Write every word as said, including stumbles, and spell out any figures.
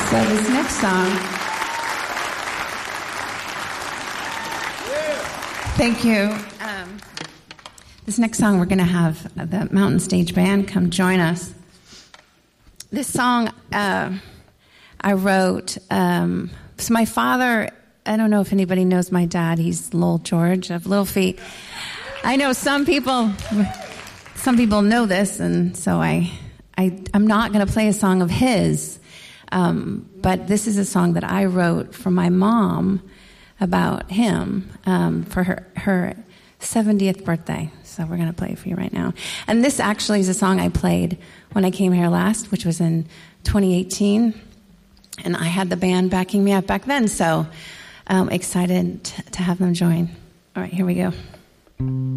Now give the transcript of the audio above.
So this next song, thank you. Um, this next song, we're going to have the Mountain Stage Band come join us. This song uh, I wrote, um, so my father, I don't know if anybody knows my dad, he's Lowell George of Little Feat. I know some people, some people know this, and so I, I I'm not going to play a song of his. Um, but this is a song that I wrote for my mom about him um, for her, her seventieth birthday. So we're going to play it for you right now. And this actually is a song I played when I came here last, which was in twenty eighteen. And I had the band backing me up back then, so um, excited t- to have them join. All right, here we go.